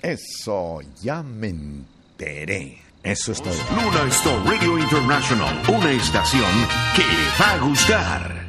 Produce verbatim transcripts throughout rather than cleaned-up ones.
Eso, ya me enteré. Eso es todo. Luna Star Radio International, una estación que le va a gustar.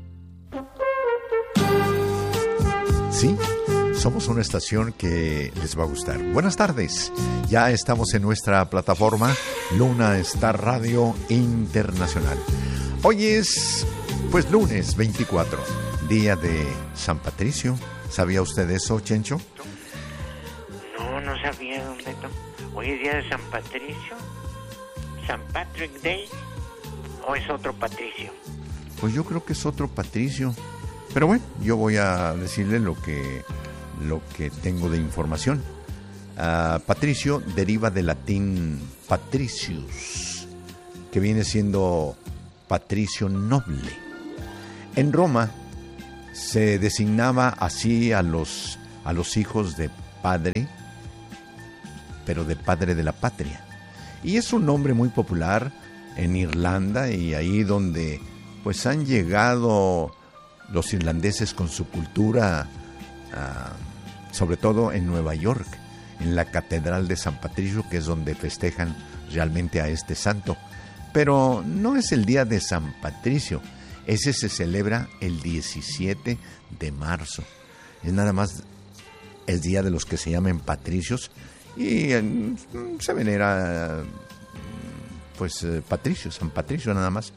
Sí, somos una estación que les va a gustar. Buenas tardes. Ya estamos en nuestra plataforma Luna Star Radio Internacional. Hoy es, pues, lunes veinticuatro, día de San Patricio. ¿Sabía usted eso, Chencho? No, no sabía, don Beto. Hoy es día de San Patricio. ¿San Patrick Day? ¿O es otro Patricio? Pues yo creo que es otro Patricio. Pero bueno, yo voy a decirle lo que, lo que tengo de información. Uh, Patricio deriva del latín patricius, que viene siendo patricio noble. En Roma se designaba así a los, a los hijos de padre, pero de padre de la patria. Y es un nombre muy popular en Irlanda, y ahí donde pues han llegado los irlandeses con su cultura, uh, sobre todo en Nueva York, en la Catedral de San Patricio, que es donde festejan realmente a este santo. Pero no es el día de San Patricio, ese se celebra el diecisiete de marzo. Es nada más el día de los que se llaman patricios, y eh, se venera, pues, eh, Patricio, San Patricio nada más.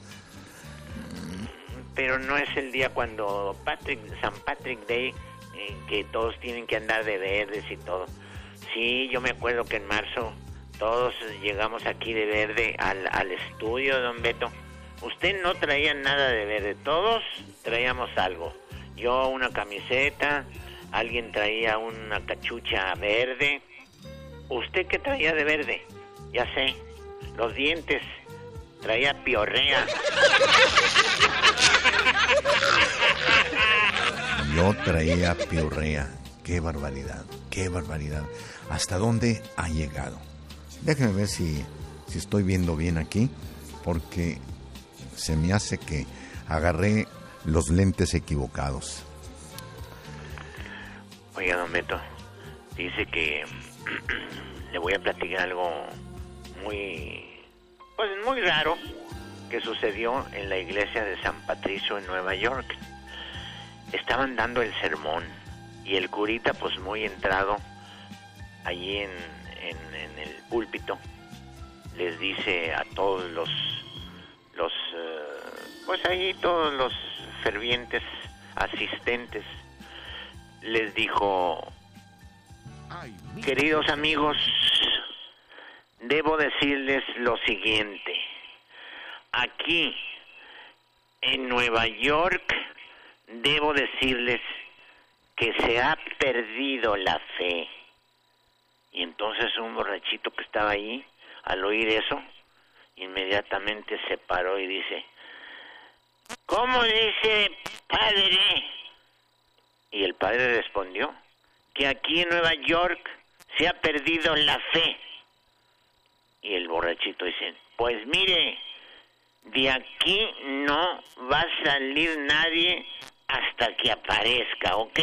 Pero no es el día cuando Patrick, San Patrick Day, eh, que todos tienen que andar de verdes y todo. Sí, yo me acuerdo que en marzo todos llegamos aquí de verde al, al estudio, don Beto. Usted no traía nada de verde, todos traíamos algo. Yo una camiseta, alguien traía una cachucha verde. ¿Usted qué traía de verde? Ya sé, los dientes, traía piorrea. Yo traía piorrea. Qué barbaridad, qué barbaridad. ¿Hasta dónde ha llegado? Déjame ver si, si estoy viendo bien aquí, porque se me hace que agarré los lentes equivocados. Oiga, don Beto, dice que le voy a platicar algo muy, pues muy raro que sucedió en la iglesia de San Patricio en Nueva York. Estaban dando el sermón y el curita, pues muy entrado allí en, en, en el púlpito, les dice a todos los, los uh, pues ahí todos los fervientes asistentes, les dijo: queridos amigos, debo decirles lo siguiente. Aquí, en Nueva York, debo decirles que se ha perdido la fe. Y entonces un borrachito que estaba ahí, al oír eso, inmediatamente se paró y dice: ¿cómo dice, padre? Y el padre respondió que aquí en Nueva York se ha perdido la fe. Y el borrachito dice: pues mire, de aquí no va a salir nadie hasta que aparezca, ¿ok?